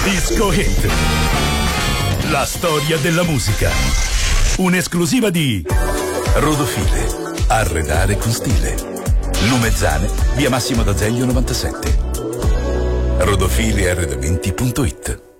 Disco Hit. La storia della musica. Un'esclusiva di Rodofile. Arredare con stile. Lumezzane, via Massimo d'Azeglio 97. Rodofile arredamenti.it.